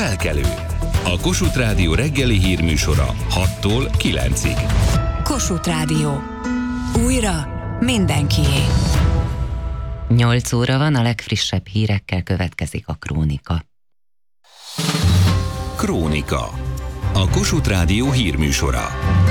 Felkelő. A Kossuth Rádió reggeli hírműsora 6-tól 9-ig. Kossuth Rádió. Újra mindenkié. 8 óra van, a legfrissebb hírekkel következik a Krónika. Krónika. A Kossuth Rádió hírműsora.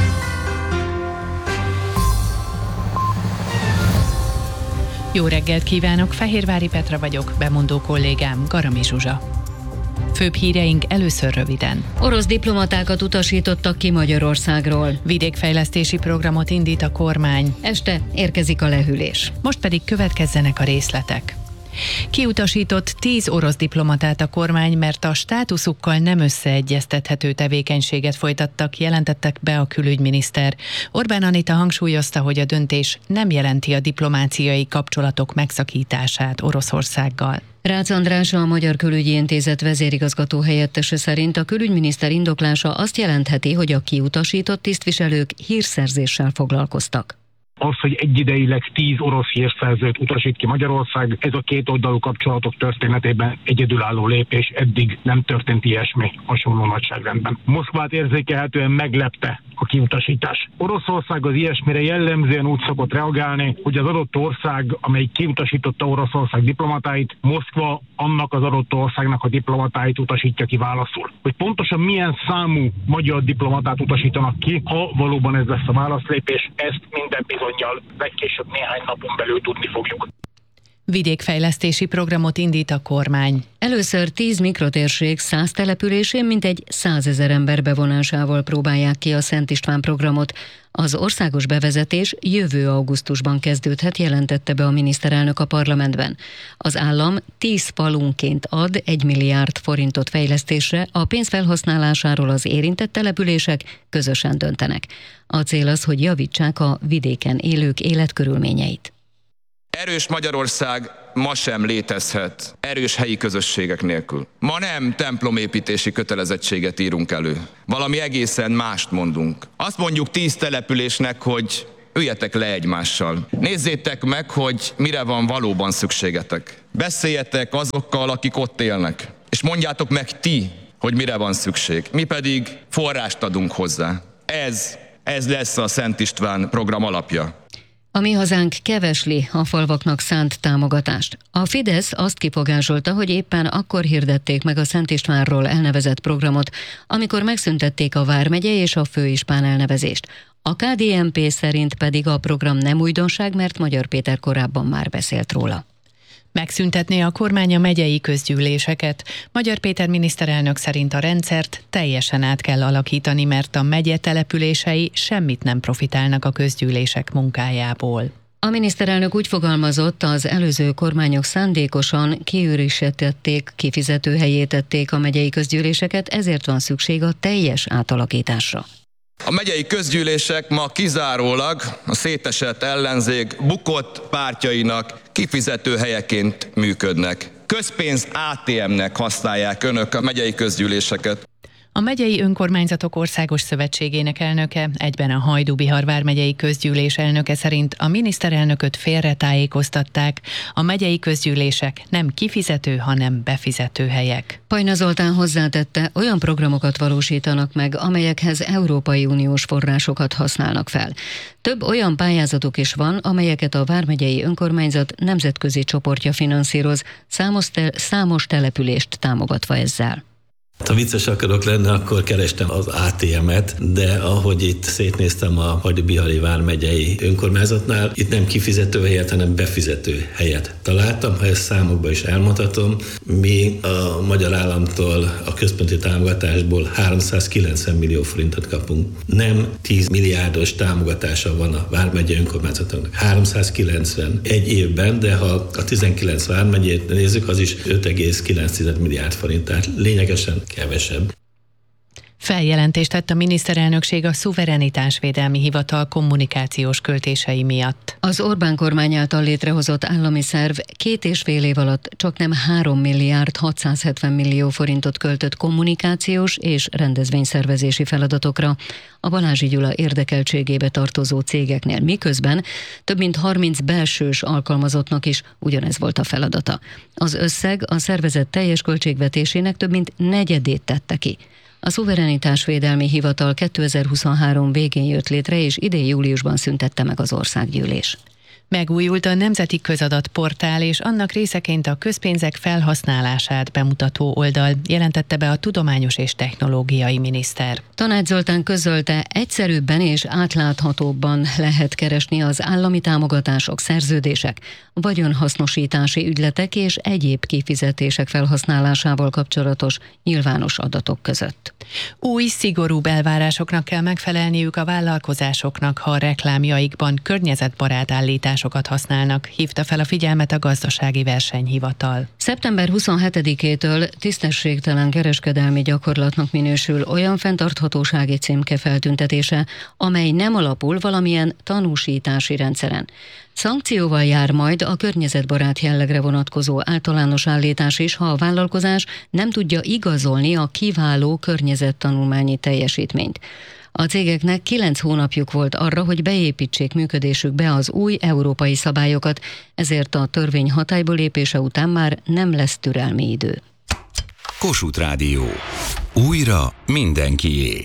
Jó reggelt kívánok, Fehérvári Petra vagyok, bemondó kollégám Garami Zsuzsa. Főbb híreink először röviden. Orosz diplomatákat utasítottak ki Magyarországról. Vidékfejlesztési programot indít a kormány. Este érkezik a lehűlés. Most pedig következzenek a részletek. Kiutasított 10 orosz diplomatát a kormány, mert a státuszukkal nem összeegyeztethető tevékenységet folytattak, jelentettek be a külügyminiszter. Orbán Anita hangsúlyozta, hogy a döntés nem jelenti a diplomáciai kapcsolatok megszakítását Oroszországgal. Rácz András, a Magyar Külügyi Intézet vezérigazgató helyettese szerint a külügyminiszter indoklása azt jelentheti, hogy a kiutasított tisztviselők hírszerzéssel foglalkoztak. Az, hogy egyidejileg 10 orosz hírszerzőt utasít ki Magyarország, ez a kétoldalú kapcsolatok történetében egyedülálló lépés, eddig nem történt ilyesmi hasonló nagyságrendben. Moszkvát érzékelhetően meglepte a kiutasítás. Oroszország az ilyesmire jellemzően úgy szokott reagálni, hogy az adott ország, amely kiutasította Oroszország diplomatáit, Moszkva annak az adott országnak a diplomatáit utasítja ki válaszul. Hogy pontosan milyen számú magyar diplomatát utasítanak ki, ha valóban ez lesz a válaszlépés, ezt minden bizonnyal legkésőbb néhány napon belül tudni fogjuk. Vidékfejlesztési programot indít a kormány. Először 10 mikrotérség 100 településén mintegy 100 000 ember bevonásával próbálják ki a Szent István programot. Az országos bevezetés jövő augusztusban kezdődhet, jelentette be a miniszterelnök a parlamentben. Az állam 10 falunként ad 1 milliárd forintot fejlesztésre, a pénz felhasználásáról az érintett települések közösen döntenek. A cél az, hogy javítsák a vidéken élők életkörülményeit. Erős Magyarország ma sem létezhet erős helyi közösségek nélkül. Ma nem templomépítési kötelezettséget írunk elő. Valami egészen mást mondunk. Azt mondjuk 10 településnek, hogy üljetek le egymással. Nézzétek meg, hogy mire van valóban szükségetek. Beszéljetek azokkal, akik ott élnek. És mondjátok meg ti, hogy mire van szükség. Mi pedig forrást adunk hozzá. Ez lesz a Szent István program alapja. A Mi Hazánk kevesli a falvaknak szánt támogatást. A Fidesz azt kifogásolta, hogy éppen akkor hirdették meg a Szent Istvánról elnevezett programot, amikor megszüntették a vármegye és a főispán elnevezést. A KDNP szerint pedig a program nem újdonság, mert Magyar Péter korábban már beszélt róla. Megszüntetné a kormány a megyei közgyűléseket. Magyar Péter miniszterelnök szerint a rendszert teljesen át kell alakítani, mert a megye települései semmit nem profitálnak a közgyűlések munkájából. A miniszterelnök úgy fogalmazott, az előző kormányok szándékosan kiüresítették, kifizetőhelyé tették a megyei közgyűléseket, ezért van szükség a teljes átalakításra. A megyei közgyűlések ma kizárólag a szétesett ellenzék bukott pártjainak kifizető helyeként működnek. Közpénz ATM-nek használják önök a megyei közgyűléseket. A Megyei Önkormányzatok Országos Szövetségének elnöke, egyben a Hajdú-Bihar vármegyei közgyűlés elnöke szerint a miniszterelnököt félretájékoztatták. A megyei közgyűlések nem kifizető, hanem befizető helyek. Pajna Zoltán hozzátette, olyan programokat valósítanak meg, amelyekhez Európai Uniós forrásokat használnak fel. Több olyan pályázatuk is van, amelyeket a vármegyei önkormányzat nemzetközi csoportja finanszíroz, számos települést támogatva ezzel. Ha vicces akarok lenni, akkor kerestem az ATM-et, de ahogy itt szétnéztem a Hajdú-Bihari vármegyei önkormányzatnál, itt nem kifizető helyet, hanem befizető helyet találtam. Ha ezt számokba is elmondhatom, mi a magyar államtól a központi támogatásból 390 millió forintot kapunk. Nem 10 milliárdos támogatása van a vármegyei önkormányzatoknak. 390 egy évben, de ha a 19 vármegyét nézzük, az is 5,9 milliárd forint, tehát lényegesen kevesebb. Feljelentést tett a miniszterelnökség a Szuverenitásvédelmi Hivatal kommunikációs költései miatt. Az Orbán kormány által létrehozott állami szerv 2,5 év alatt csaknem 3 milliárd 670 millió forintot költött kommunikációs és rendezvényszervezési feladatokra a Balázsi Gyula érdekeltségébe tartozó cégeknél, miközben több mint 30 belsős alkalmazottnak is ugyanez volt a feladata. Az összeg a szervezet teljes költségvetésének több mint negyedét tette ki. A Szuverenitásvédelmi Hivatal 2023 végén jött létre, és idén júliusban szüntette meg az országgyűlés. Megújult a Nemzeti Közadatportál, és annak részeként a közpénzek felhasználását bemutató oldal, jelentette be a tudományos és technológiai miniszter. Tanács Zoltán közölte, egyszerűbben és átláthatóbban lehet keresni az állami támogatások, szerződések, vagyonhasznosítási ügyletek és egyéb kifizetések felhasználásával kapcsolatos nyilvános adatok között. Új, szigorúbb elvárásoknak kell megfelelniük a vállalkozásoknak, ha a reklámjaikban környezetbarát állításokat használnak, hívta fel a figyelmet a Gazdasági Versenyhivatal. Szeptember 27-től tisztességtelen kereskedelmi gyakorlatnak minősül olyan fenntarthatósági címke feltüntetése, amely nem alapul valamilyen tanúsítási rendszeren. Szankcióval jár majd a környezetbarát jellegre vonatkozó általános állítás is, ha a vállalkozás nem tudja igazolni a kiváló környezettanulmányi teljesítményt. A cégeknek 9 hónapjuk volt arra, hogy beépítsék működésükbe az új európai szabályokat, ezért a törvény hatályba lépése után már nem lesz türelmi idő. Kossuth Rádió. Újra mindenkié.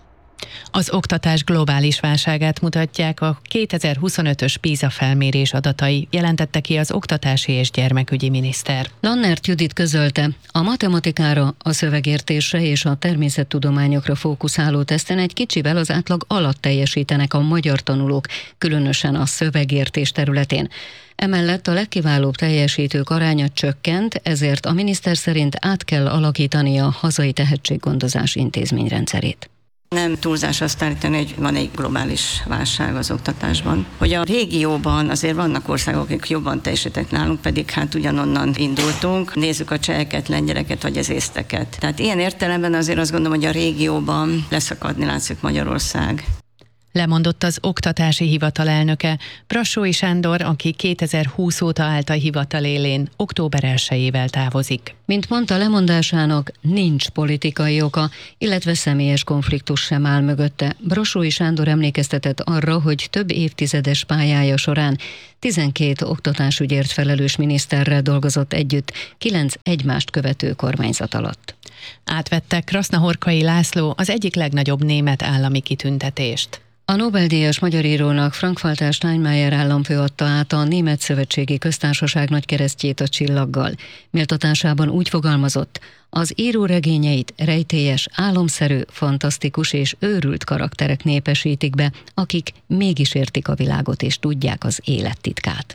Az oktatás globális válságát mutatják a 2025-ös PISA felmérés adatai, jelentette ki az oktatási és gyermekügyi miniszter. Lannert Judit közölte, a matematikára, a szövegértésre és a természettudományokra fókuszáló teszten egy kicsivel az átlag alatt teljesítenek a magyar tanulók, különösen a szövegértés területén. Emellett a legkiválóbb teljesítők aránya csökkent, ezért a miniszter szerint át kell alakítani a hazai tehetséggondozás intézményrendszerét. Nem túlzás azt állítani, hogy van egy globális válság az oktatásban. Hogy a régióban azért vannak országok, akik jobban teljesítettek nálunk, pedig hát ugyanonnan indultunk. Nézzük a cseheket, lengyeleket vagy az észteket. Tehát ilyen értelemben azért azt gondolom, hogy a régióban leszakadni látszik Magyarország. Lemondott az oktatási hivatal elnöke, Brassói Sándor, aki 2020 óta állt a hivatal élén, október 1-ével távozik. Mint mondta, lemondásának nincs politikai oka, illetve személyes konfliktus sem áll mögötte. Brassói Sándor emlékeztetett arra, hogy több évtizedes pályája során 12 oktatásügyért felelős miniszterrel dolgozott együtt, 9 egymást követő kormányzat alatt. Átvette Krasznahorkai László az egyik legnagyobb német állami kitüntetést. A Nobel-díjas magyar írónak Frank-Walter Steinmeier államfő adta át a Német Szövetségi Köztársaság nagykeresztjét a csillaggal. Méltatásában úgy fogalmazott, az író regényeit rejtélyes, álomszerű, fantasztikus és őrült karakterek népesítik be, akik mégis értik a világot és tudják az élet titkát.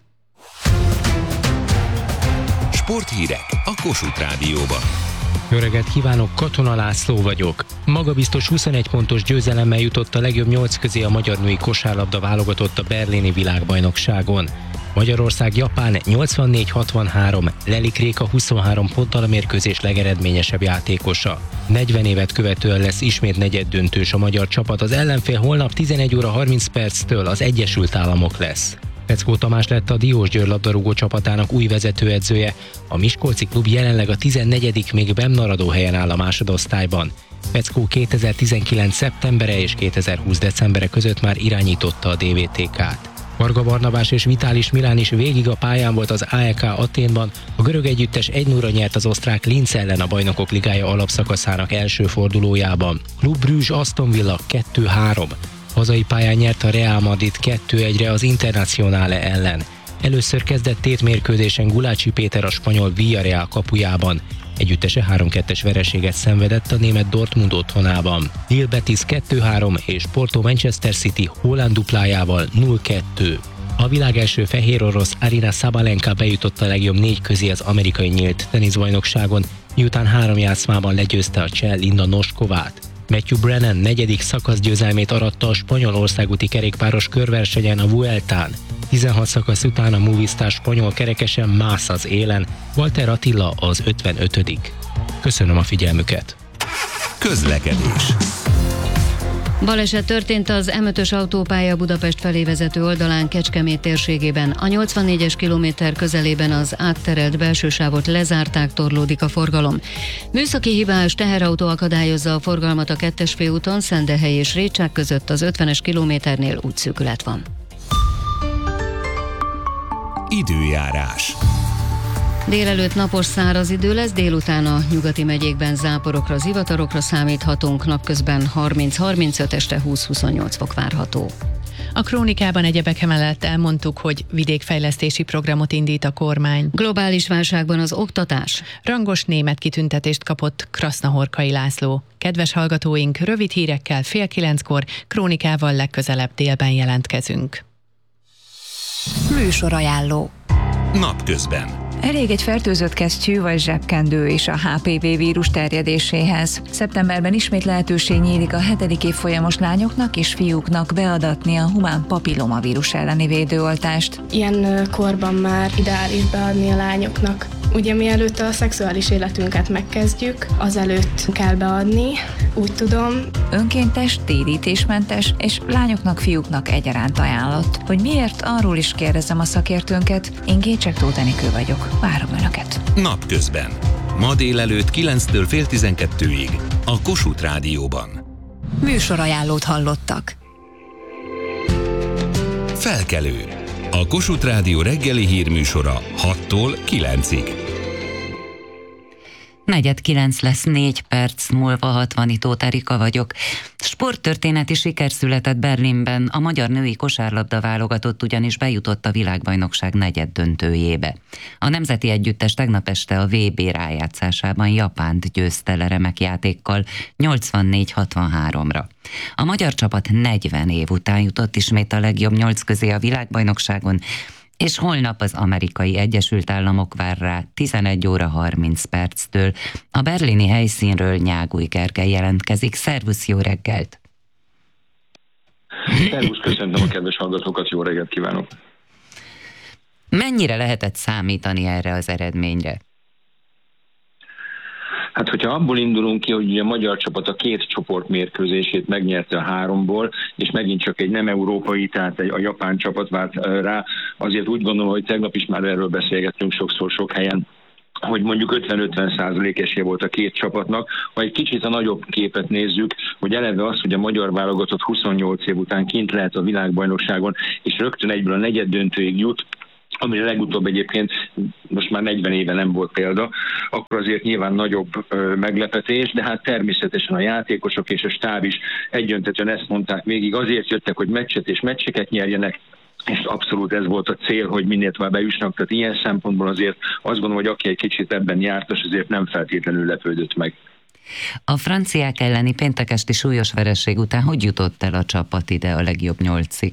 Sporthírek a Kossuth Rádióban. Jó reggelt kívánok, Katona László vagyok. Magabiztos 21 pontos győzelemmel jutott a legjobb 8 közé a magyar női kosárlabda válogatott a berlini világbajnokságon. Magyarország-Japán 84-63, Lelik Réka 23 ponttal a mérkőzés legeredményesebb játékosa. 40 évet követően lesz ismét negyeddöntős a magyar csapat, az ellenfél holnap 11 óra 30 perctől az Egyesült Államok lesz. Peckó Tamás lett a Diósgyőr labdarúgó csapatának új vezetőedzője. A miskolci klub jelenleg a 14. még bennmaradó helyen áll a másodosztályban. Peckó 2019. szeptembere és 2020. decembere között már irányította a DVTK-t. Varga Barnabás és Vitális Milán is végig a pályán volt az AEK Athénban, a görög együttes 1-0-ra nyert az osztrák Linz ellen a Bajnokok Ligája alapszakaszának első fordulójában. Klub Brugge Aston Villa 2-3. Hazai pályán nyert a Real Madrid 2-1-re az Internazionale ellen. Először kezdett tétmérkőzésen Gulácsi Péter a spanyol Villarreal kapujában. Együttese 3-2-es vereséget szenvedett a német Dortmund otthonában. Lille Betis 2-3 és Porto Manchester City Haaland duplájával 0-2. A világ első fehér orosz Aryna Sabalenka bejutott a legjobb 4 közé az amerikai nyílt teniszbajnokságon, miután 3 játszmában legyőzte a cseh Linda Noskovát. Matthew Brennan 4. szakaszgyőzelmét aratta a spanyol országúti kerékpáros körversenyen a Vueltán. 16 szakasz után a Movistar spanyol kerekesen mász az élen, Walter Attila az 55. Köszönöm a figyelmüket! Közlekedés. Baleset történt az M5-ös autópálya Budapest felé vezető oldalán Kecskemét térségében. A 84-es kilométer közelében az átterelt belső sávot lezárták, torlódik a forgalom. Műszaki hibás teherautó akadályozza a forgalmat a 2-es főúton, Szendehely és Récsák között, az 50-es kilométernél útszűkület van. Időjárás. Délelőtt napos száraz idő lesz, délután a nyugati megyékben záporokra, zivatarokra számíthatunk, napközben 30-35, este 20-28 fok várható. A krónikában egyebek mellett elmondtuk, hogy vidékfejlesztési programot indít a kormány. Globális válságban az oktatás. Rangos német kitüntetést kapott Krasznahorkai László. Kedves hallgatóink, rövid hírekkel 8:30-kor, krónikával legközelebb délben jelentkezünk. Műsorajánló. Napközben. Elég egy fertőzött kesztyű vagy zsebkendő is a HPV vírus terjedéséhez. Szeptemberben ismét lehetőség nyílik a 7. évfolyamos lányoknak és fiúknak beadatni a humán papillomavírus elleni védőoltást. Ilyen korban már ideális beadni a lányoknak. Ugye mielőtt a szexuális életünket megkezdjük, azelőtt kell beadni, úgy tudom. Önkéntes, térítésmentes és lányoknak, fiúknak egyaránt ajánlott. Hogy miért, arról is kérdezem a szakértőnket. Én Gécsek Tóth Enikő vagyok. Várom Önöket. Napközben. Ma délelőtt 9-től fél 12-ig a Kossuth Rádióban. Műsorajánlót hallottak. Felkelő. A Kossuth Rádió reggeli hírműsora 6-tól 9-ig. 8:45 lesz, 4 perc múlva, 60 Tóth Erika vagyok. Sporttörténeti siker született Berlinben, a magyar női kosárlabda válogatott ugyanis bejutott a világbajnokság negyeddöntőjébe. A nemzeti együttes tegnap este a VB rájátszásában Japánt győzte le remek játékkal 84-63-ra. A magyar csapat 40 év után jutott ismét a legjobb 8 közé a világbajnokságon, és holnap az Amerikai Egyesült Államok vár rá 11 óra 30 perctől. A berlini helyszínről Nyáguly Gergely jelentkezik. Szervusz, jó reggelt! Szervusz, köszöntöm a kedves hallgatókat, jó reggelt kívánok! Mennyire lehetett számítani erre az eredményre? Hát, hogyha abból indulunk ki, hogy ugye a magyar csapat a 2 csoportmérkőzését megnyerte a 3-ból, és megint csak egy nem európai, tehát a japán csapat várt rá, azért úgy gondolom, hogy tegnap is már erről beszélgettünk sokszor, sok helyen, hogy mondjuk 50-50% esélye volt a 2 csapatnak. Ha egy kicsit a nagyobb képet nézzük, hogy eleve az, hogy a magyar válogatott 28 év után kint lehet a világbajnokságon, és rögtön egyből a negyeddöntőig jut, amire legutóbb egyébként most már 40 éve nem volt példa, akkor azért nyilván nagyobb meglepetés, de hát természetesen a játékosok és a stáb is egyöntetően ezt mondták végig, azért jöttek, hogy meccset és meccseket nyerjenek, és abszolút ez volt a cél, hogy minél tovább bejussanak, tehát ilyen szempontból azért azt gondolom, hogy aki egy kicsit ebben jártas, azért nem feltétlenül lepődött meg. A franciák elleni péntekesti súlyos vereség után hogy jutott el a csapat ide a legjobb 8-ig?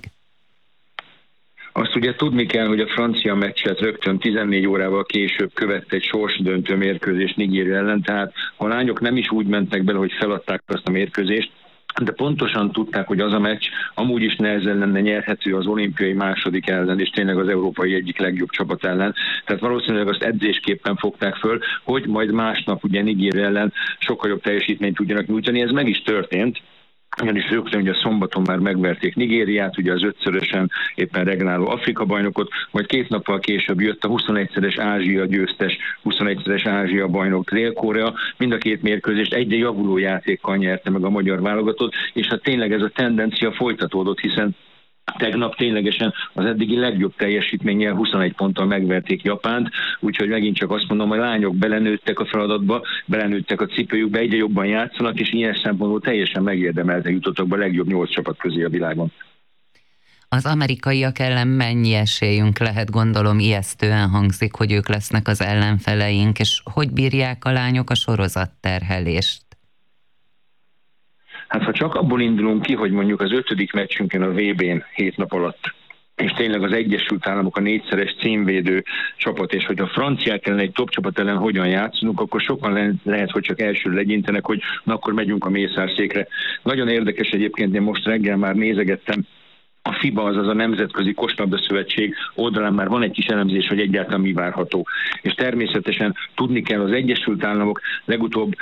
Azt ugye tudni kell, hogy a francia meccset rögtön 14 órával később követte egy sorsdöntő mérkőzés Nigéria ellen, tehát a lányok nem is úgy mentek bele, hogy feladták azt a mérkőzést, de pontosan tudták, hogy az a meccs amúgy is nehezen lenne nyerhető az olimpiai második ellen, és tényleg az európai egyik legjobb csapat ellen. Tehát valószínűleg azt edzésképpen fogták föl, hogy majd másnap ugye Nigéria ellen sokkal jobb teljesítményt tudjanak nyújtani. Ez meg is történt. Ugyanis rögtön ugye szombaton már megverték Nigériát, ugye az 5-szörösen éppen regnáló Afrika bajnokot, majd 2 nappal később jött a 21-szeres Ázsia győztes, 21-szeres Ázsia bajnok Dél-Korea. Mind a 2 mérkőzést egyre javuló játékkal nyerte meg a magyar válogatott, és hát tényleg ez a tendencia folytatódott, hiszen tegnap ténylegesen az eddigi legjobb teljesítménnyel 21 ponttal megverték Japánt, úgyhogy megint csak azt mondom, hogy a lányok belenőttek a feladatba, belenőttek a cipőjükbe, egyre jobban játszanak, és ilyen szempontból teljesen megérdemelten jutottak be a legjobb 8 csapat közé a világon. Az amerikaiak ellen mennyi esélyünk lehet, gondolom ijesztően hangzik, hogy ők lesznek az ellenfeleink, és hogy bírják a lányok a sorozatterhelést? Hát ha csak abból indulunk ki, hogy mondjuk az 5. meccsünkön a VB-n 7 nap alatt, és tényleg az Egyesült Államok a 4-szeres címvédő csapat, és hogy a franciák ellen egy top csapat ellen hogyan játszunk, akkor sokan lehet, hogy csak első legyintenek, hogy na akkor megyünk a mészárszékre. Nagyon érdekes egyébként, én most reggel már nézegettem A FIBA, azaz a Nemzetközi Kosárlabda Szövetség oldalán már van egy kis elemzés, hogy egyáltalán mi várható. És természetesen tudni kell, az Egyesült Államok legutóbb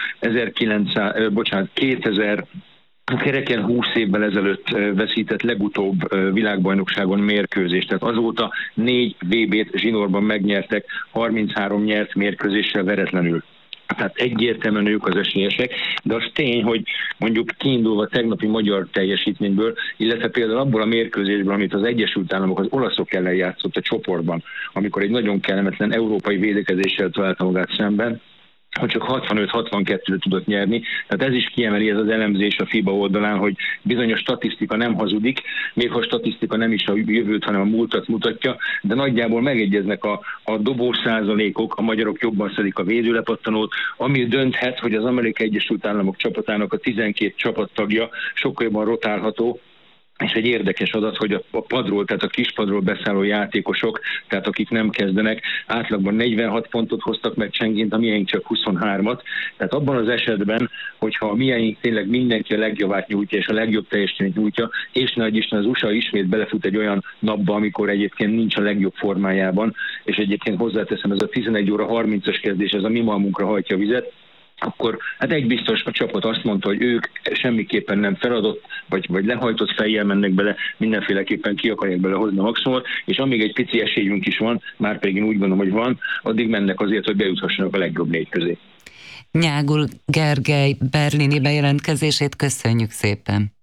2000 kereken 20 évvel ezelőtt veszített legutóbb világbajnokságon mérkőzést. Tehát azóta 4 VB-t zsinórban megnyertek, 33 nyert mérkőzéssel veretlenül. Tehát egyértelműen ők az esélyesek, de az tény, hogy mondjuk kiindulva tegnapi magyar teljesítményből, illetve például abból a mérkőzésből, amit az Egyesült Államok az olaszok ellen játszott a csoportban, amikor egy nagyon kellemetlen európai védekezéssel találta magát szemben, hogy csak 65-62-re tudott nyerni. Tehát ez is kiemeli, ez az elemzés a FIBA oldalán, hogy bizonyos statisztika nem hazudik, még ha a statisztika nem is a jövőt, hanem a múltat mutatja, de nagyjából megegyeznek a dobós százalékok, a magyarok jobban szedik a védőlepattanót, ami dönthet, hogy az Amerikai Egyesült Államok csapatának a 12 csapattagja sokkal jobban rotálható. És egy érdekes adat, hogy a padról, tehát a kispadról beszálló játékosok, tehát akik nem kezdenek, átlagban 46 pontot hoztak meccsenként, a miénk csak 23-at. Tehát abban az esetben, hogyha a miénk tényleg mindenki a legjobbát nyújtja, és a legjobb teljesítményt nyújtja, és nagy Isten az USA ismét belefut egy olyan napba, amikor egyébként nincs a legjobb formájában, és egyébként hozzáteszem, ez a 11 óra 30-as kezdés, ez a mi malmunkra hajtja a vizet, akkor hát egy biztos, a csapat azt mondta, hogy ők semmiképpen nem feladott, vagy lehajtott fejjel mennek bele, mindenféleképpen ki akarják bele hozni a maximumot, és amíg egy pici esélyünk is van, már pedig én úgy gondolom, hogy van, addig mennek azért, hogy bejuthassanak a legjobb 4 közé. Nyágul Gergely berlini bejelentkezését köszönjük szépen.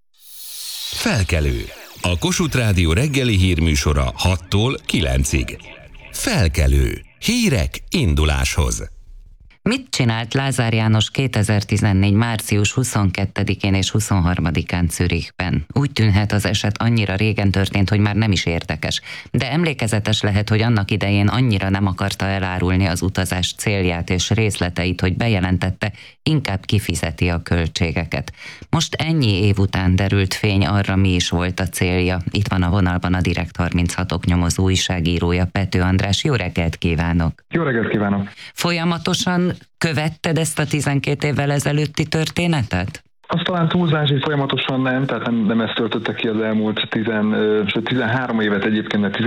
Felkelő. A Kossuth Rádió reggeli hírműsora 6-tól 9-ig. Felkelő. Hírek induláshoz. Mit csinált Lázár János 2014. március 22-én és 23-án Zürichben? Úgy tűnhet, az eset annyira régen történt, hogy már nem is érdekes. De emlékezetes lehet, hogy annak idején annyira nem akarta elárulni az utazás célját és részleteit, hogy bejelentette, inkább kifizeti a költségeket. Most ennyi év után derült fény arra, mi is volt a célja. Itt van a vonalban a Direkt 36-ok nyomozó újságírója, Pető András. Jó reggelt kívánok! Jó reggelt kívánok! Folyamatosan követted ezt a 12 évvel ezelőtti történetet? Azt talán túlzás, hogy folyamatosan nem, tehát nem ezt töltötte ki az elmúlt 13 évet egyébként, de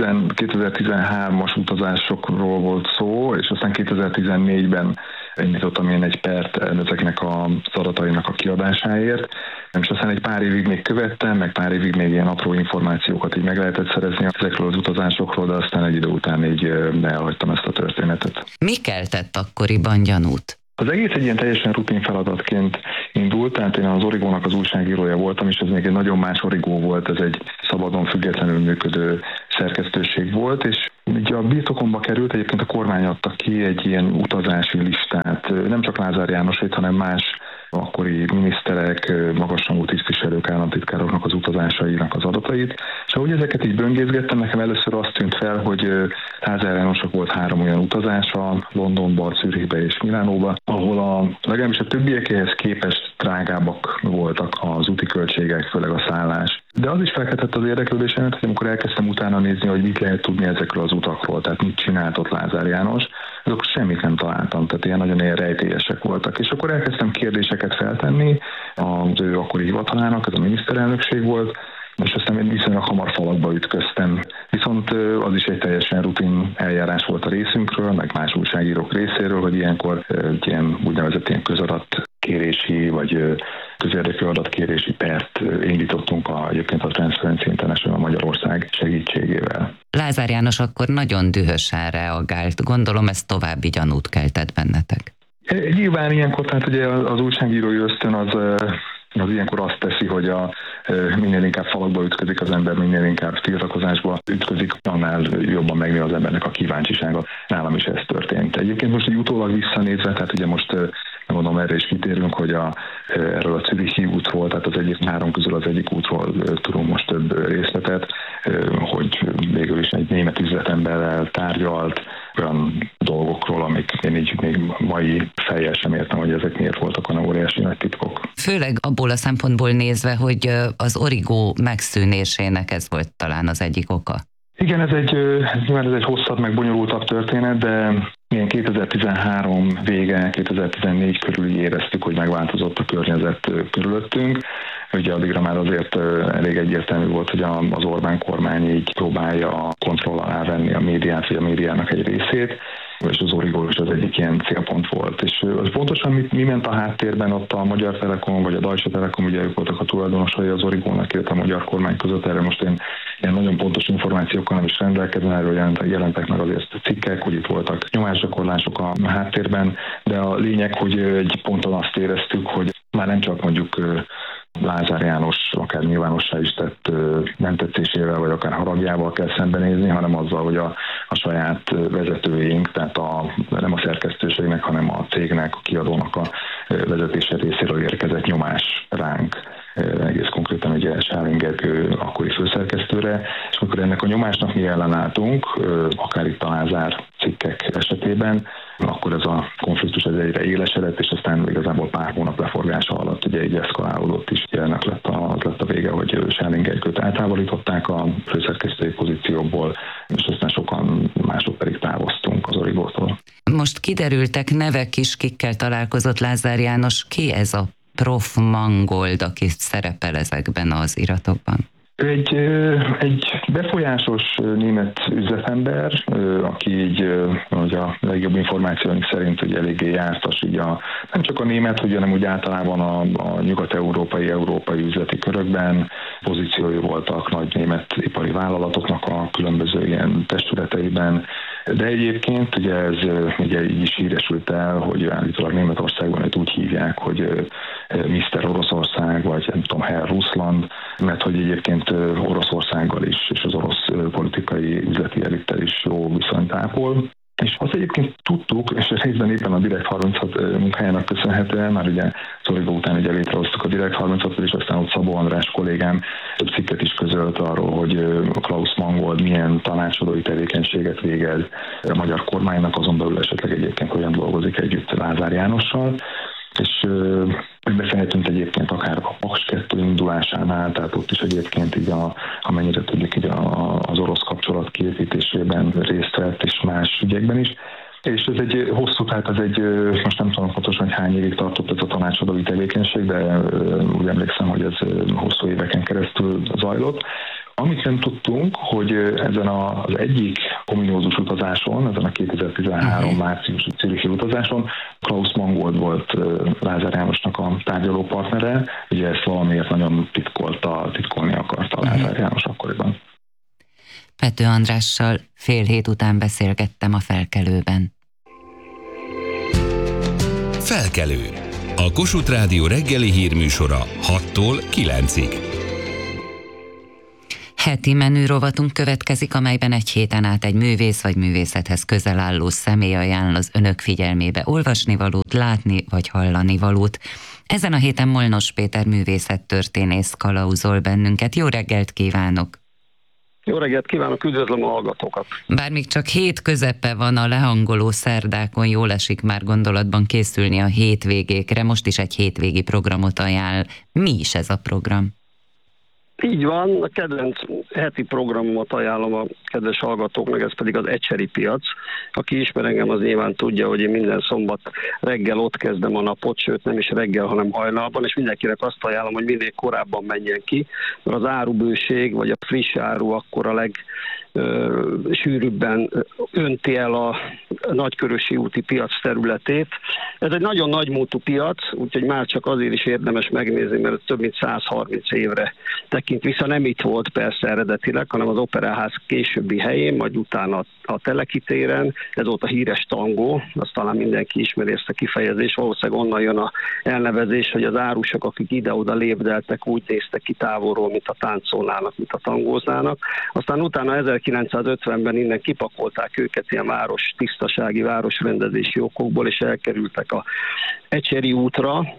2013-as utazásokról volt szó, és aztán 2014-ben indítottam én egy pert ezeknek az adatainak a kiadásáért, és aztán egy pár évig még követtem, meg pár évig még ilyen apró információkat így meg lehetett szerezni ezekről az utazásokról, de aztán egy idő után így elhagytam ezt a történetet. Mi keltett akkoriban gyanút? Az egész egy ilyen teljesen rutin feladatként indult, tehát én az Origónak az újságírója voltam, és ez még egy nagyon más Origó volt, ez egy szabadon függetlenül működő szerkesztőség volt, és ugye a birtokomba került, egyébként a kormány adta ki egy ilyen utazási listát, nem csak Lázár Jánosét, hanem más akkori miniszterek, magasrangú tisztviselők, államtitkároknak az utazásainak az adatait. És ahogy ezeket így böngészgettem, nekem először azt tűnt fel, hogy Lázár Jánosnak volt 3 olyan utazása, Londonba, Zürichbe és Milánóba, ahol legalábbis a többiekéhez képest drágábbak voltak az úti költségek, főleg a szállás. De az is felkeltett az érdeklődésemet, hogy amikor elkezdtem utána nézni, hogy mit lehet tudni ezekről az utakról, tehát mit csinált ott Lázár János, azok semmit nem találtam, tehát ilyen nagyon rejtélyesek voltak. És akkor elkezdtem kérdéseket feltenni az ő akkori hivatalának, ez a miniszterelnökség volt, és aztán viszonylag hamar falakba ütköztem. Viszont az is egy teljesen rutin eljárás volt a részünkről, meg más újságírók részéről, hogy ilyenkor egy ilyen úgynevezett ilyen közadatkérési vagy közérdekű adatkérési pert indítottunk egyébként a Transparency International Magyarország segítségével. Lázár János akkor nagyon dühösen reagált. Gondolom ez további gyanút keltett bennetek. Nyilván ilyenkor, tehát ugye az újságírói ösztön az ilyenkor azt teszi, hogy minél inkább falakba ütközik az ember, minél inkább tiltakozásba ütközik, annál jobban megnő az embernek a kíváncsisága. Nálam is ez történt. Egyébként most így utólag visszanézve, tehát ugye most mondom, erre is kitérünk, hogy erről a Zürichi útról, tehát az egyik 3 közül az egyik útról tudunk most több részletet, hogy végül is egy német üzletemberrel tárgyalt olyan dolgokról, amik én így még mai fejjel sem értem, hogy ezek miért voltak olyan óriási nagy titkok. Főleg abból a szempontból nézve, hogy az Origó megszűnésének ez volt talán az egyik oka. Igen, ez egy hosszabb, meg bonyolultabb történet, de ilyen 2013 vége, 2014 körül éreztük, hogy megváltozott a környezet körülöttünk. Ugye addigra már azért elég egyértelmű volt, hogy az Orbán kormány így próbálja kontroll alá venni a médiát, vagy a médiának egy részét, és az Origo is az egyik ilyen célpont volt. És az pontosan mi ment a háttérben ott a Magyar Telekom, vagy a Deutsche Telekom, ugye ők voltak a tulajdonosai az Origónak, illetve a magyar kormány között, erre most én ilyen nagyon pontos információkkal nem is rendelkezem, erről jelentek meg azért cikkek, hogy itt voltak nyomásgyakorlások a háttérben, de a lényeg, hogy egy ponton azt éreztük, hogy már nem csak mondjuk Lázár János akár nyilvánossá is tett nem tetszésével, vagy akár haragjával kell szembenézni, hanem azzal, hogy a saját vezetőink, tehát nem a szerkesztőségnek, hanem a cégnek, a kiadónak a vezetése részéről érkezett nyomás ránk. Egész konkrétan ugye Sáling Gergő akkori főszerkesztőre, és amikor ennek a nyomásnak mi ellenálltunk, akár itt a Lázár cikkek esetében, akkor ez a konfliktus egyre élesedett, és aztán igazából pár hónap leforgása alatt ugye így eszkalálódott is. Ennek lett a vége, hogy Sáling Gergőt eltávolították a főszerkesztői pozícióból, és aztán sokan mások pedig távoztunk az Origótól. Most kiderültek nevek is, kikkel találkozott Lázár János. Ki ez a Prof. Mangold, aki szerepel ezekben az iratokban? Egy befolyásos német üzletember, aki így, hogy a legjobb információink szerint hogy eléggé jártas így nem csak a német, hanem úgy általában a nyugat-európai üzleti körökben pozíciói voltak nagy német ipari vállalatoknak a különböző ilyen testületeiben, de egyébként ugye ez ugye így is híresült el, hogy állítólag Németországban úgy hívják, hogy Mr. Oroszország, vagy nem tudom, Herr Russland, mert hogy egyébként Oroszországgal is, és az orosz politikai üzleti elittel is jó viszonyt ápol. És azt egyébként tudtuk, és részben éppen a Direkt 36 munkájának köszönhetően, már ugye Origo után ugye létrehoztuk a Direkt 36-ot, és aztán ott Szabó András kollégám több cikket is közölt arról, hogy Klaus Mangold milyen tanácsadói tevékenységet végez a magyar kormánynak, azon belül esetleg egyébként hogyan dolgozik együtt Lázár Jánossal. És beszélhetünk egyébként akár a Paks 2 indulásánál, tehát ott is egyébként így amennyire tudjuk így az orosz kapcsolat kiépítésében részt vett, és más ügyekben is. És ez egy hosszú, tehát most nem tudom pontosan, hogy hány évig tartott ez a tanácsadói tevékenység, de úgy emlékszem, hogy ez hosszú éveken keresztül zajlott. Amit nem tudtunk, hogy ezen az egyik ominózus utazáson, ezen a 2013 márciusi zürichi utazáson Klaus Mangold volt Lázár Jánosnak a tárgyalópartnere, ugye ezt valamiért nagyon titkolni akarta Lázár János akkoriban. Pető Andrással fél hét után beszélgettem a Felkelőben. Felkelő. A Kossuth Rádió reggeli hírműsora 6-tól 9-ig. Heti menü rovatunk következik, amelyben egy héten át egy művész vagy művészethez közel álló személy ajánl az önök figyelmébe olvasnivalót, látni vagy hallanivalót. Ezen a héten Molnos Péter művészettörténész kalauzol bennünket. Jó reggelt kívánok! Jó reggelt kívánok, üdvözlöm a hallgatókat! Bár még csak hét közepe van a lehangoló szerdákon, jól esik már gondolatban készülni a hétvégékre, most is egy hétvégi programot ajánl. Mi is ez a program? Így van, a kedvenc heti programomat ajánlom a kedves hallgatóknak, ez pedig az Ecseri piac. Aki ismer engem, az nyilván tudja, hogy én minden szombat reggel ott kezdem a napot, sőt nem is reggel, hanem hajnalban, és mindenkinek azt ajánlom, hogy minél korábban menjen ki, mert az árubőség, vagy a friss áru akkor a sűrűbben önti el a Nagykörösi úti piac területét. Ez egy nagyon nagymúltú piac, úgyhogy már csak azért is érdemes megnézni, mert több mint 130 évre tekint vissza. Nem itt volt persze eredetileg, hanem az Operaház későbbi helyén, majd utána a Teleki téren. Ez volt a híres tangó, azt talán mindenki ismeri ezt a kifejezést. Valószínűleg onnan jön a elnevezés, hogy az árusok, akik ide-oda lépdeltek, úgy néztek ki távolról, mint a táncolnának, mint a tangóznának. Aztán utána 1950-ben innen kipakolták őket ilyen tisztasági, városrendezési okokból, és elkerültek a Ecseri útra,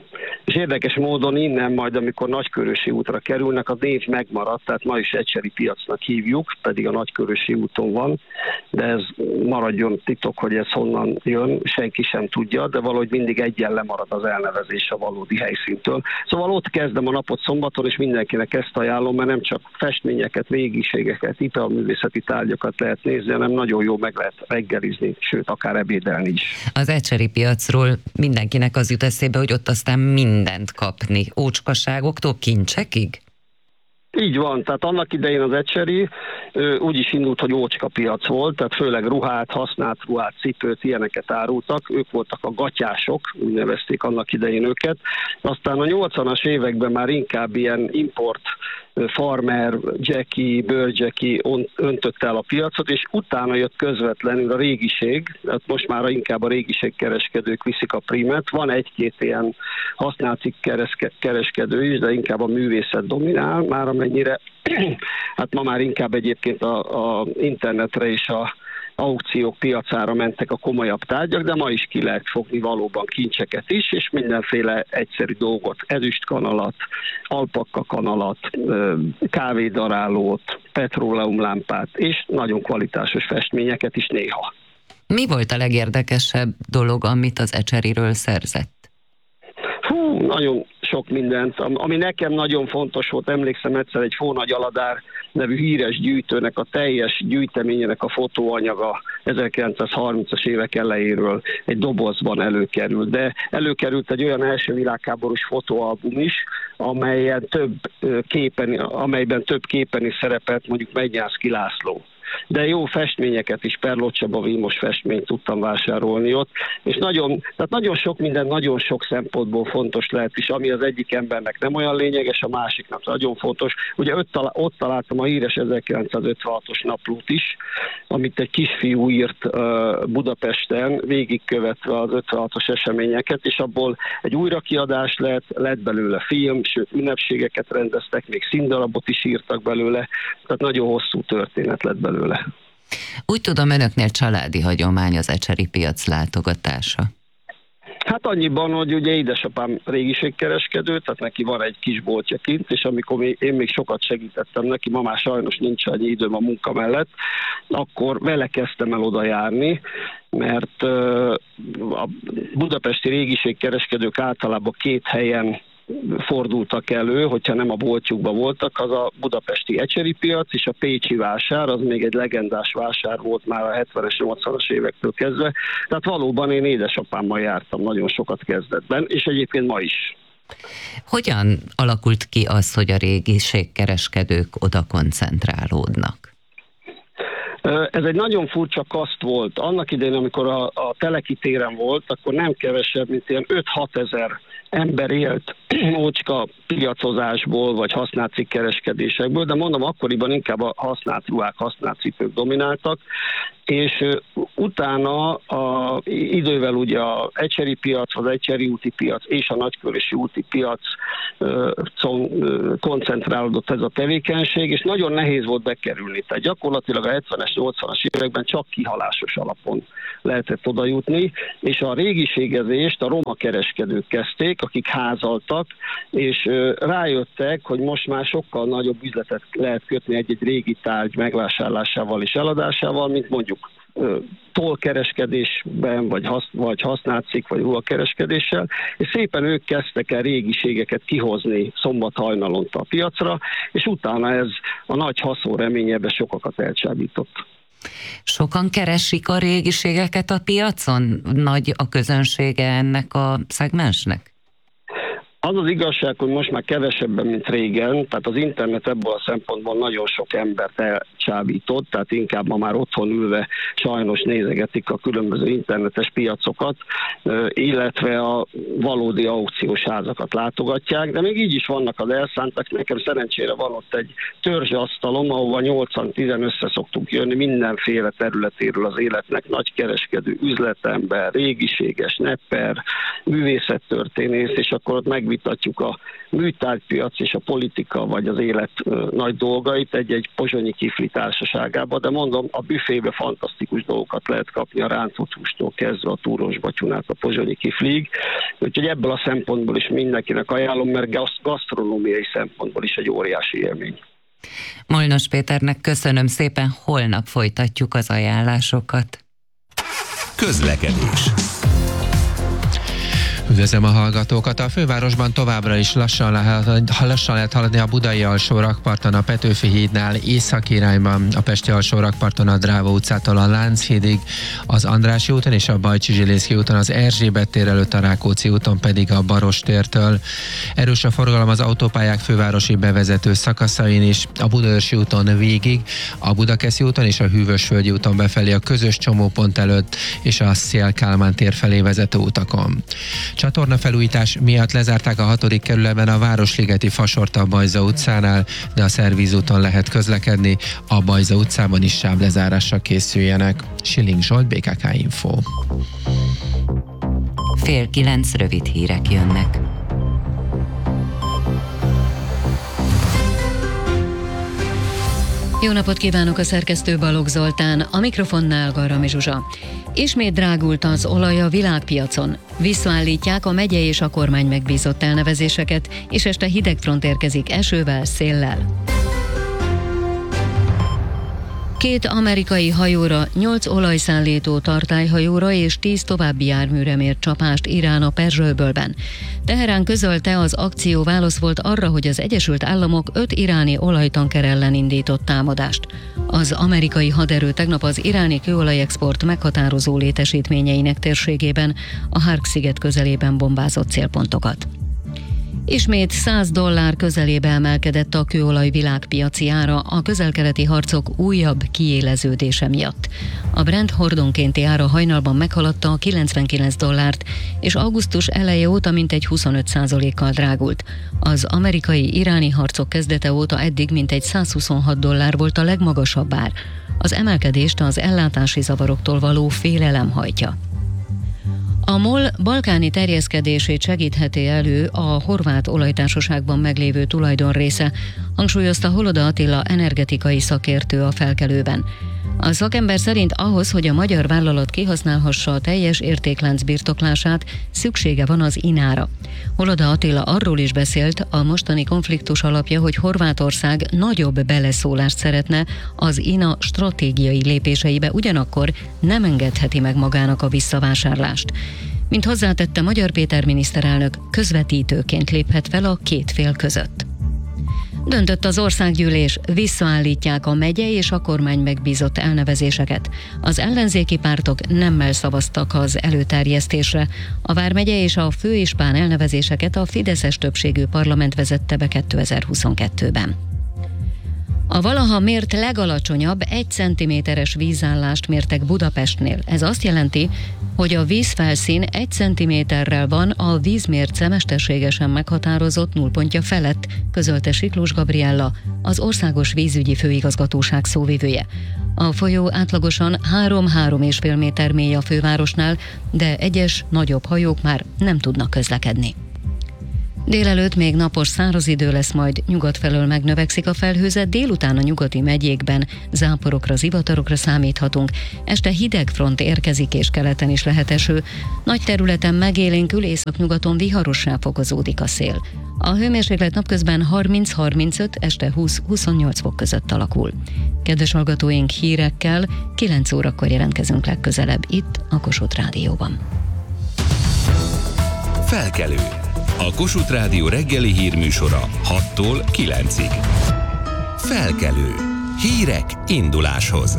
És érdekes módon innen majd, amikor Nagykörösi útra kerülnek, a név megmaradt, tehát ma is Ecseri piacnak hívjuk, pedig a Nagykörösi úton van, de ez maradjon titok, hogy ez honnan jön, senki sem tudja, de valahogy mindig egyen lemarad az elnevezés a valódi helyszíntől. Szóval ott kezdem a napot szombaton, és mindenkinek ezt ajánlom, mert nem csak festményeket, régiségeket, italművészeti tárgyakat lehet nézni, hanem nagyon jó meg lehet reggelizni, sőt, akár ebédelni is. Az Ecseri piacról mindenkinek az jut eszébe, hogy ott aztán mindent kapni, ócskaságoktól kincsekig? Így van, tehát annak idején az Ecseri úgy is indult, hogy ócskapiac volt, tehát főleg ruhát, használt ruhát, cipőt, ilyeneket árultak, ők voltak a gatyások, úgy nevezték annak idején őket. Aztán a 80-as években már inkább ilyen import, farmer, Jackie, bőrjackie öntötte el a piacot, és utána jött közvetlenül a régiség, tehát most már inkább a régiségkereskedők viszik a primet. Van egy-két ilyen használt kereskedő is, de inkább a művészet dominál, már amennyire, hát ma már inkább egyébként a internetre és a aukciók piacára mentek a komolyabb tárgyak, de ma is ki lehet fogni valóban kincseket is, és mindenféle egyszerű dolgot, ezüstkanalat, alpakka kanalat, kávédarálót, petróleumlámpát, és nagyon kvalitásos festményeket is néha. Mi volt a legérdekesebb dolog, amit az Ecseriről szerzett? Nagyon sok mindent. Ami nekem nagyon fontos volt, emlékszem egyszer egy Fónagy Aladár nevű híres gyűjtőnek a teljes gyűjteményének a fotóanyaga 1930-as évek elejéről egy dobozban előkerült. De előkerült egy olyan első világháborús fotóalbum is, amelyben több képen is szerepelt mondjuk Mednyánszky László. De jó festményeket is, Perlott Csaba Vilmos festményt tudtam vásárolni ott, és nagyon sok minden, nagyon sok szempontból fontos lehet is, ami az egyik embernek nem olyan lényeges, a másiknak nagyon fontos. Ugye ott találtam a híres 1956-os naplót is, amit egy kisfiú írt Budapesten, végigkövetve az 56-os eseményeket, és abból egy újrakiadás lett belőle film, sőt ünnepségeket rendeztek, még színdarabot is írtak belőle, tehát nagyon hosszú történet lett belőle. Úgy tudom, önöknél családi hagyomány az Ecseri piac látogatása. Hát annyiban, hogy ugye édesapám régiségkereskedő, tehát neki van egy kis boltja kint, és amikor én még sokat segítettem neki, ma már sajnos nincs annyi időm a munka mellett, akkor vele kezdtem el oda járni, mert a budapesti régiségkereskedők általában két helyen fordultak elő, hogyha nem a boltjukban voltak, az a budapesti Ecseri piac és a pécsi vásár, az még egy legendás vásár volt már a 70-es, 80-as évektől kezdve. Tehát valóban én édesapámmal jártam nagyon sokat kezdetben, és egyébként ma is. Hogyan alakult ki az, hogy a régiségkereskedők oda koncentrálódnak? Ez egy nagyon furcsa kaszt volt. Annak idején, amikor a Teleki téren volt, akkor nem kevesebb, mint ilyen 5-6 ezer ember élt ócska piacozásból, vagy használt cikkereskedésekből, de mondom, akkoriban inkább a használt ruhák, használt cipők domináltak, és utána idővel ugye az Ecseri piac, az Ecseri úti piac és a Nagykörösi úti piac koncentrálódott ez a tevékenység, és nagyon nehéz volt bekerülni. Tehát gyakorlatilag a 70-es, 80-as években csak kihalásos alapon lehetett oda jutni, és a régiségezést a roma kereskedők kezdték, akik házaltak, és rájöttek, hogy most már sokkal nagyobb üzletet lehet kötni egy-egy régi tárgy megvásárlásával és eladásával, mint mondjuk tollkereskedésben, vagy használt cikk, vagy ruhakereskedéssel, és szépen ők kezdtek el régiségeket kihozni szombat hajnalonta a piacra, és utána ez a nagy haszon reményében sokakat elcsábított. Sokan keresik a régiségeket a piacon? Nagy a közönsége ennek a szegmensnek? Az az igazság, hogy most már kevesebben, mint régen, tehát az internet ebből a szempontból nagyon sok embert elcsábított, tehát inkább ma már otthon ülve sajnos nézegetik a különböző internetes piacokat, illetve a valódi aukciós házakat látogatják, de még így is vannak az elszántak. Nekem szerencsére van ott egy törzsasztalom, ahova 8-10 össze szoktunk jönni mindenféle területéről az életnek, nagykereskedő, üzletember, régiséges, nepper, művészettörténész, és akkor ott lefolytatjuk a műtárgypiac és a politika vagy az élet nagy dolgait egy pozsonyi kifli társaságába, de mondom, a büfébe fantasztikus dolgokat lehet kapni, a rántott hústól kezdve a túros batyunát a pozsonyi kiflig, úgyhogy ebből a szempontból is mindenkinek ajánlom, mert gasztronómiai szempontból is egy óriási élmény. Molnos Péternek köszönöm szépen, holnap folytatjuk az ajánlásokat. Közlekedés. Üdvözlöm a hallgatókat! A fővárosban továbbra is lassan lehet haladni a Budai alsó rakparton, a Petőfi hídnál északi irányban, a Pesti alsó rakparton a Dráva utcától a Lánchídig, az Andrássy úton és a Bajcsy-Zsilinszky úton, az Erzsébet tér előtt a Rákóczi úton pedig a Barostértől. Erős a forgalom az autópályák fővárosi bevezető szakaszain is, a Budaörsi úton végig, a Budakeszi úton és a Hűvösvölgyi úton befelé a közös csomópont előtt és a Széll-Kálmán tér felé vezető utakon. Csatornafelújítás miatt lezárták a 6. kerületben a Városligeti fasort a Bajza utcánál, de a Szervíz úton lehet közlekedni, a Bajza utcában is sáblezárásra készüljenek. Schilling Zsolt, BKK Info. 8:30 rövid hírek jönnek. Jó napot kívánok, a szerkesztő Balogh Zoltán, a mikrofonnál Garami Zsuzsa. Ismét drágult az olaj a világpiacon. Visszaállítják a megye és a kormány megbízott elnevezéseket, és este hideg front érkezik esővel, széllel. 2 amerikai hajóra, 8 olajszállító tartályhajóra és 10 további járműre mért csapást Irán a Perzs-öbölben. Teherán közölte, az akció válasz volt arra, hogy az Egyesült Államok 5 iráni olajtanker ellen indított támadást. Az amerikai haderő tegnap az iráni kőolajexport meghatározó létesítményeinek térségében, a Hark-sziget közelében bombázott célpontokat. Ismét $100 közelébe emelkedett a kőolaj világpiaci ára a közel-keleti harcok újabb kiéleződése miatt. A Brent hordonkénti ára hajnalban meghaladta a $99, és augusztus eleje óta mintegy 25%-kal drágult. Az amerikai-iráni harcok kezdete óta eddig mintegy $126 volt a legmagasabb ár. Az emelkedést az ellátási zavaroktól való félelem hajtja. A MOL balkáni terjeszkedését segítheti elő a horvát olajtársaságban meglévő tulajdonrésze, hangsúlyozta Holoda Attila energetikai szakértő a Felkelőben. A szakember szerint ahhoz, hogy a magyar vállalat kihasználhassa a teljes értéklánc birtoklását, szüksége van az INA-ra. Holoda Attila arról is beszélt, a mostani konfliktus alapja, hogy Horvátország nagyobb beleszólást szeretne az INA stratégiai lépéseibe, ugyanakkor nem engedheti meg magának a visszavásárlást. Mint hozzátette, Magyar Péter miniszterelnök közvetítőként léphet fel a két fél között. Döntött az országgyűlés, visszaállítják a megye és a kormány megbízott elnevezéseket. Az ellenzéki pártok nemmel szavaztak az előterjesztésre. A vármegye és a főispán elnevezéseket a fideszes többségű parlament vezette be 2022-ben. A valaha mért legalacsonyabb 1 cm-es vízállást mértek Budapestnél. Ez azt jelenti, hogy a vízfelszín 1 cm-rel van a vízmérce mesterségesen meghatározott nullpontja felett, közölte Siklós Gabriella, az Országos Vízügyi Főigazgatóság szóvivője. A folyó átlagosan 3-3,5 méter mély a fővárosnál, de egyes nagyobb hajók már nem tudnak közlekedni. Délelőtt még napos száraz idő lesz, majd nyugat felől megnövekszik a felhőzet, délután a nyugati megyékben záporokra, zivatarokra számíthatunk. Este hideg front érkezik és keleten is lehet eső. Nagy területen megélénkül, északnyugaton viharossá fokozódik a szél. A hőmérséklet napközben 30-35, este 20-28 fok között alakul. Kedves hallgatóink, hírekkel 9 órakor jelentkezünk legközelebb itt a Kossuth Rádióban. Felkelő. A Kossuth Rádió reggeli hírműsora 6-tól 9-ig. Felkelő. Hírek induláshoz.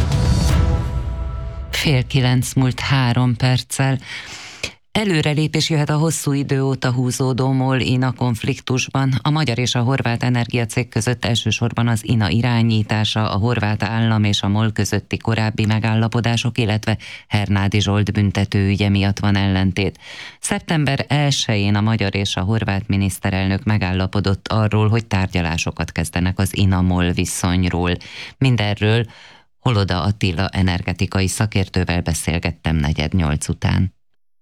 8:30 múlt 3 perccel. Előrelépés jöhet a hosszú idő óta húzódó MOL-INA konfliktusban. A magyar és a horvát energiacég között elsősorban az INA irányítása, a horvát állam és a MOL közötti korábbi megállapodások, illetve Hernádi Zsolt büntetőügye miatt van ellentét. Szeptember 1-én a magyar és a horvát miniszterelnök megállapodott arról, hogy tárgyalásokat kezdenek az INA-MOL viszonyról. Mindenről Holoda Attila energetikai szakértővel beszélgettem 7:45 után.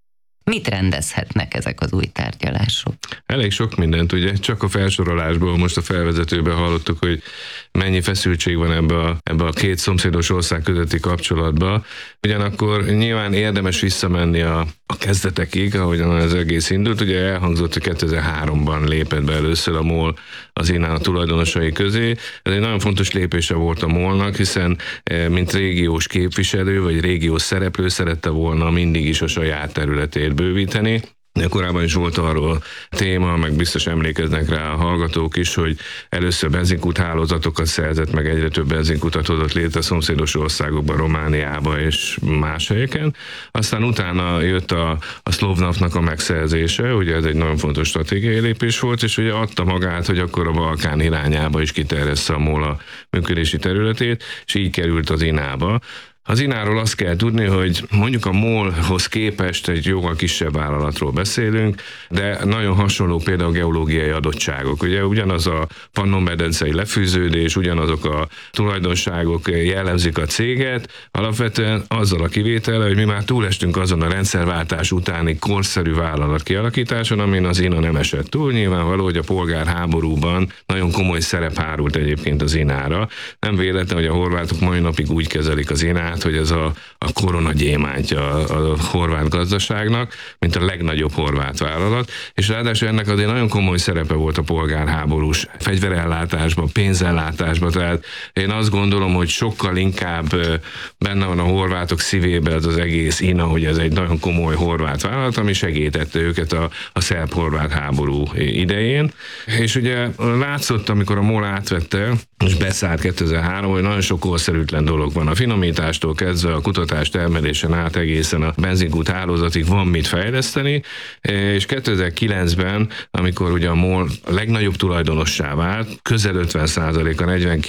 Mit rendezhetnek ezek az új tárgyalások? Elég sok mindent, ugye csak a felsorolásból, most a felvezetőben hallottuk, hogy mennyi feszültség van ebbe a két szomszédos ország közötti kapcsolatba. Ugyanakkor nyilván érdemes visszamenni a kezdetekig, ahogyan az egész indult. Ugye elhangzott, hogy 2003-ban lépett be először a MOL az INA tulajdonosai közé. Ez egy nagyon fontos lépése volt a MOL-nak, hiszen mint régiós képviselő, vagy régiós szereplő szerette volna mindig is a saját területét bővíteni. Korábban is volt arról téma, meg biztos emlékeznek rá a hallgatók is, hogy először benzinkút hálózatokat szerzett, meg egyre több benzinkutat hozott létre a szomszédos országokban, Romániába és más helyeken. Aztán utána jött a Szlovnafnak a megszerzése, ugye ez egy nagyon fontos stratégiai lépés volt, és ugye adta magát, hogy akkor a Balkán irányába is kiterjessze a MOL a működési területét, és így került az INA-ba. Az INA-ról azt kell tudni, hogy mondjuk a MOL-hoz képest egy jóval kisebb vállalatról beszélünk, de nagyon hasonló például a geológiai adottságok. Ugye ugyanaz a Pannon-medencei lefűződés, ugyanazok a tulajdonságok jellemzik a céget, alapvetően azzal a kivétellel, hogy mi már túlestünk azon a rendszerváltás utáni korszerű vállalat kialakításon, amin az INA nem esett túl. Nyilvánvaló, hogy a polgárháborúban nagyon komoly szerep hárult egyébként az INA-ra. Nem véletlen, hogy a horvátok mai napig úgy kezelik az INA-t, hogy ez a koronagyémántja a horvát gazdaságnak, mint a legnagyobb horvát vállalat, és ráadásul ennek azért nagyon komoly szerepe volt a polgárháborús fegyverellátásban, pénzellátásban, tehát én azt gondolom, hogy sokkal inkább benne van a horvátok szívében az egész INA, hogy ez egy nagyon komoly horvát vállalat, ami segítette őket a szerb-horvát háború idején, és ugye látszott, amikor a MOL átvette, és beszállt 2003, hogy nagyon sok korszerűtlen dolog van. A finomítástól kezdve a kutatás termelésen át egészen a benzinkút hálózatig van mit fejleszteni, és 2009-ben, amikor ugye a MOL a legnagyobb tulajdonossá vált, közel 50%-a,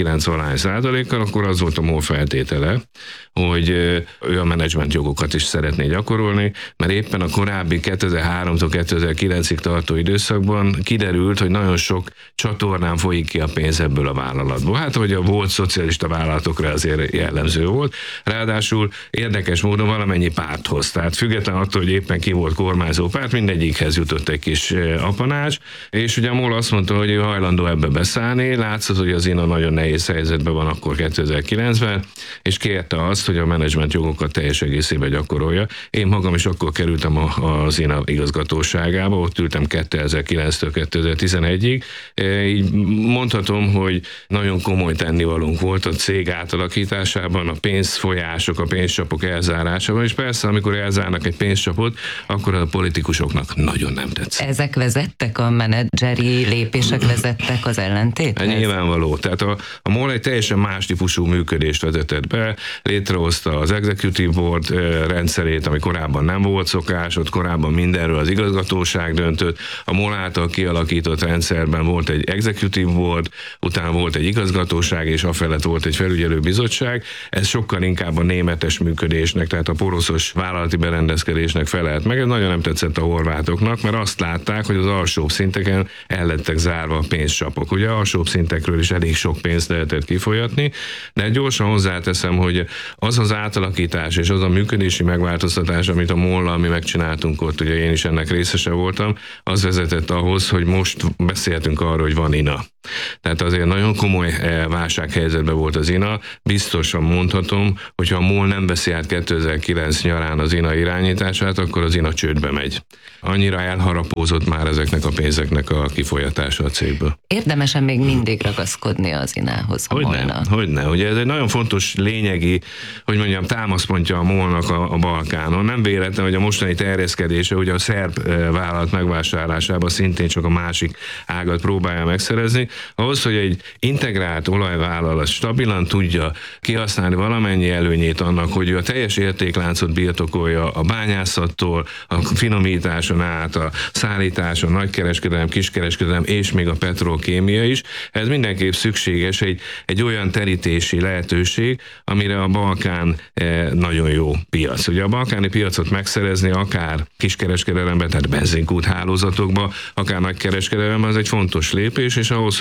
49%-kal, akkor az volt a MOL feltétele, hogy ő a menedzsment jogokat is szeretné gyakorolni, mert éppen a korábbi 2003-tól 2009-ig tartó időszakban kiderült, hogy nagyon sok csatornán folyik ki a pénz ebből a vállalatból. Hát, hogy a volt szocialista vállalatokra azért jellemző volt. Ráadásul érdekes módon valamennyi párthoz. Tehát független attól, hogy éppen ki volt kormányzó párt, mindegyikhez jutott egy kis apanás, és ugye a MOL azt mondta, hogy ő hajlandó ebbe beszállni. Látszott, hogy az INA nagyon nehéz helyzetben van akkor 2009-ben, és kérte azt, hogy a menedzsment jogokat teljes egészében gyakorolja. Én magam is akkor kerültem az INA igazgatóságába, ott ültem 2009-től 2011-ig. Így mondhatom, hogy nagyon komoly tennivalónk volt a cég átalakításában, a pénzfolyások, a pénzcsapok elzárásában, és persze, amikor elzárnak egy pénzcsapot, akkor a politikusoknak nagyon nem tetszik. Ezek vezettek, a menedzseri lépések vezettek az ellentéthez? Nyilvánvaló. Tehát a MOL egy teljesen más típusú működést vezetett be, létrehozta az Executive Board rendszerét, ami korábban nem volt szokás, ott korábban mindenről az igazgatóság döntött. A MOL által kialakított rendszerben volt egy Executive Board, utána volt egy igazgatóság, és afelett volt egy felügyelőbizottság. Ez sokkal inkább a németes működésnek, tehát a poroszos vállalati berendezkedésnek felelt meg. Ez nagyon nem tetszett a horvátoknak, mert azt látták, hogy az alsóbb szinteken el lettek zárva a pénzcsapok. Ugye alsóbb szintekről is elég sok pénzt lehetett kifolyatni, de gyorsan hozzáteszem, hogy az az átalakítás és az a működési megváltoztatás, amit a MOL-lal mi megcsináltunk ott, ugye én is ennek részese voltam, az vezetett ahhoz, hogy most beszéltünk arról, hogy van INA. Tehát azért nagyon komoly válsághelyzetben volt az INA. Biztosan mondhatom, hogy ha a MOL nem veszi át 2009 nyarán az INA irányítását, akkor az INA csődbe megy. Annyira elharapózott már ezeknek a pénzeknek a kifolyatása a cégből. Érdemesen még mindig ragaszkodni az INA-hoz a MOL-nak? Hogyne. Ugye ez egy nagyon fontos lényegi, hogy mondjam, támaszpontja a MOL-nak a Balkánon. Nem véletlen, hogy a mostani terjeszkedése, ugye a szerb vállalat megvásárlásában szintén csak a másik ágat próbálja megszerezni. Ahhoz, hogy egy integrált olajvállalat stabilan tudja kihasználni valamennyi előnyét annak, hogy ő a teljes értékláncot birtokolja a bányászattól, a finomításon át, a szállításon, nagykereskedelem, kiskereskedelem és még a petrokémia is. Ez mindenképp szükséges egy olyan terítési lehetőség, amire a Balkán nagyon jó piac. Ugye a balkáni piacot megszerezni akár kiskereskedelemben, tehát benzinkút hálózatokba, akár nagykereskedelemben, az egy fontos lépés, és ahhoz,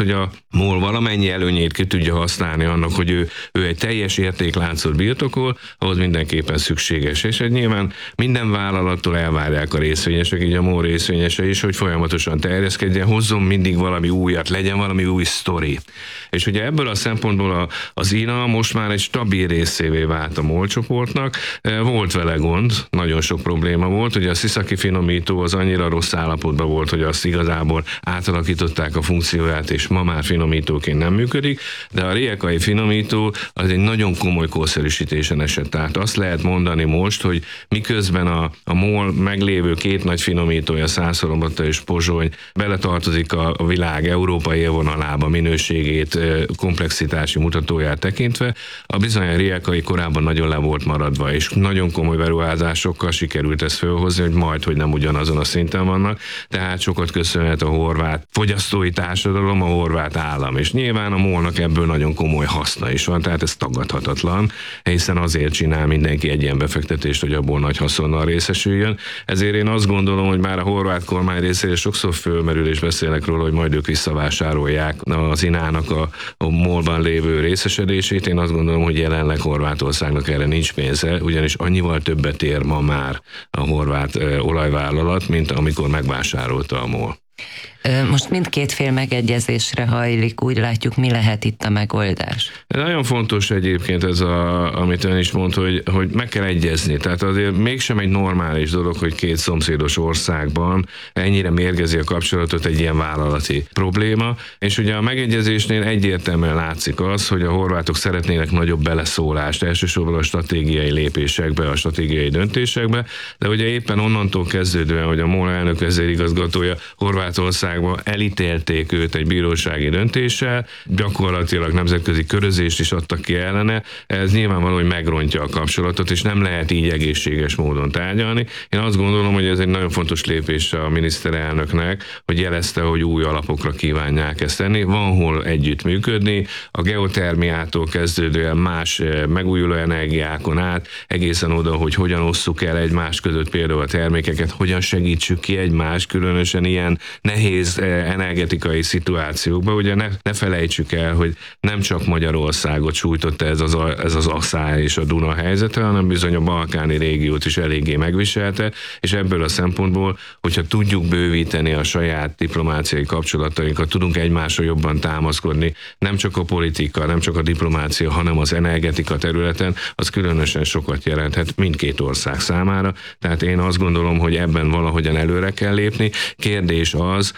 hogy a MOL valamennyi előnyét ki tudja használni annak, hogy ő egy teljes értékláncot birtokol, ahhoz mindenképpen szükséges. És nyilván minden vállalattól elvárják a részvényesek, így a MOL részvényese is, hogy folyamatosan terjeszkedjen, hozzon mindig valami újat, legyen valami új sztori. És ugye ebből a szempontból az INA most már egy stabil részévé vált a MOL csoportnak. Volt vele gond, nagyon sok probléma volt, ugye a Sziszaki finomító az annyira rossz állapotban volt, hogy azt igazából átalakították a funkcióját, és ma már finomítóként nem működik, de a rijeka finomító az egy nagyon komoly korszerűsítésen esett. Tehát azt lehet mondani most, hogy miközben a MOL meglévő két nagy finomítója, Szászorombatta és Pozsony beletartozik a világ európai élvonalába minőségét, komplexitási mutatóját tekintve, a bizony a rijekai korábban nagyon le volt maradva, és nagyon komoly beruházásokkal sikerült ezt fölhozni, hogy majd, hogy nem ugyanazon a szinten vannak, tehát sokat köszönhet a horvát fogyasztói társadalom, a horvát állam, és nyilván a MOL-nak ebből nagyon komoly haszna is van, tehát ez tagadhatatlan, hiszen azért csinál mindenki egy ilyen befektetést, hogy abból nagy haszonnal részesüljön. Ezért én azt gondolom, hogy már a horvát kormány részére sokszor fölmerül, és beszélnek róla, hogy majd ők visszavásárolják az INA-nak a MOL-ban lévő részesedését. Én azt gondolom, hogy jelenleg Horvátországnak erre nincs pénze, ugyanis annyival többet ér ma már a horvát olajvállalat, mint amikor megvásárolta a MOL. Most mindkét fél megegyezésre hajlik, úgy látjuk, mi lehet itt a megoldás? Nagyon fontos egyébként ez, amit ön is mond, hogy meg kell egyezni. Tehát azért mégsem egy normális dolog, hogy két szomszédos országban ennyire mérgezi a kapcsolatot egy ilyen vállalati probléma, és ugye a megegyezésnél egyértelműen látszik az, hogy a horvátok szeretnének nagyobb beleszólást, elsősorban a stratégiai lépésekbe, a stratégiai döntésekbe, de ugye éppen onnantól kezdődően, hogy a MOL elnök vezérigazgatója Horvátországban elítélték őt egy bírósági döntéssel, gyakorlatilag nemzetközi körözést is adtak ki ellene, ez nyilvánvaló, hogy megrontja a kapcsolatot, és nem lehet így egészséges módon tárgyalni. Én azt gondolom, hogy ez egy nagyon fontos lépés a miniszterelnöknek, hogy jelezte, hogy új alapokra kívánják ezt tenni. Van hol együttműködni, a geotermiától kezdődően más megújuló energiákon át, egészen oda, hogy hogyan osszuk el egymás között például a termékeket, hogyan segítsük ki egymást, különösen ilyen nehéz energetikai szituációkban. Ugye ne felejtsük el, hogy nem csak Magyarországot sújtotta ez az Asszály és a Duna helyzete, hanem bizony a balkáni régiót is eléggé megviselte, és ebből a szempontból, hogyha tudjuk bővíteni a saját diplomáciai kapcsolatainkat, tudunk egymásra jobban támaszkodni, nem csak a politika, nem csak a diplomácia, hanem az energetika területen, az különösen sokat jelenthet mindkét ország számára. Tehát én azt gondolom, hogy ebben valahogyan előre kell lépni. Kérdés az,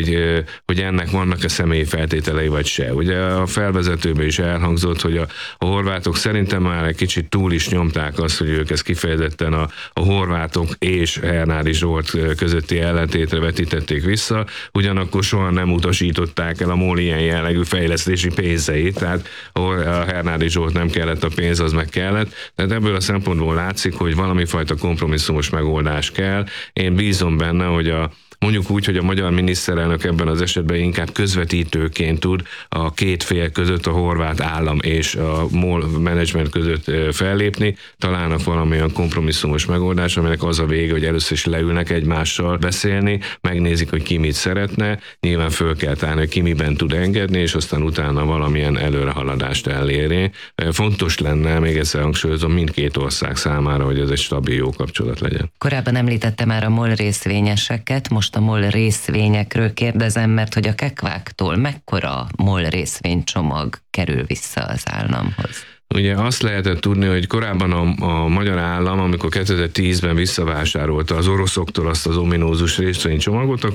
hogy ennek vannak-e személyi feltételei vagy se. Ugye a felvezetőben is elhangzott, hogy a horvátok szerintem már egy kicsit túl is nyomták azt, hogy ők ezt kifejezetten a horvátok és Hernádi Zsolt közötti ellentétre vetítették vissza, ugyanakkor soha nem utasították el a MOL ilyen jellegű fejlesztési pénzeit, tehát ahol a Hernádi Zsolt nem kellett, a pénz az meg kellett. Tehát ebből a szempontból látszik, hogy valami fajta kompromisszumos megoldás kell. Én bízom benne, hogy mondjuk úgy, hogy a magyar miniszterelnök ebben az esetben inkább közvetítőként tud a két fél között, a horvát állam és a MOL menedzsment között fellépni. Találnak valamilyen kompromisszumos megoldás, aminek az a vége, hogy először is leülnek egymással beszélni, megnézik, hogy ki mit szeretne, nyilván föl kell tárni, hogy ki miben tud engedni, és aztán utána valamilyen előrehaladást elérni. Fontos lenne, még egyszer hangsúlyozom, mindkét ország számára, hogy ez egy stabil, jó kapcsolat legyen. Korábban említette már a MOL részvényeseket, most a MOL részvényekről kérdezem, mert hogy a kekváktól mekkora MOL részvénycsomag kerül vissza az államhoz? Ugye azt lehetett tudni, hogy korábban a magyar állam, amikor 2010-ben visszavásárolta az oroszoktól azt az ominózus részvénycsomagot,